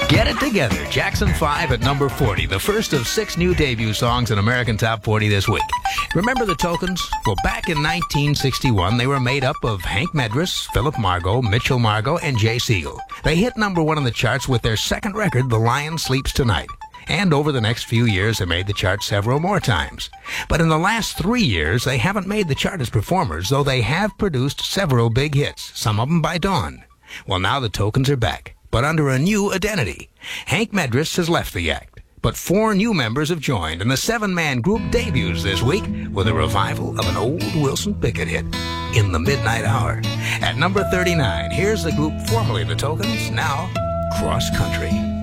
Get It Together, Jackson 5 at number 40, the first of 6 new debut songs in American Top 40 this week. Remember the Tokens? Well, back in 1961, they were made up of Hank Medris, Philip Margo, Mitchell Margo, and Jay Siegel. They hit number 1 on the charts with their second record, The Lion Sleeps Tonight. And over the next few years, they made the chart several more times. But in the last 3 years, they haven't made the chart as performers, though they have produced several big hits, some of them by Dawn. Well, now the Tokens are back, but under a new identity. Hank Medris has left the act, but 4 new members have joined, and the 7-man group debuts this week with a revival of an old Wilson Pickett hit, In the Midnight Hour. At number 39, here's the group formerly the Tokens, now Cross Country.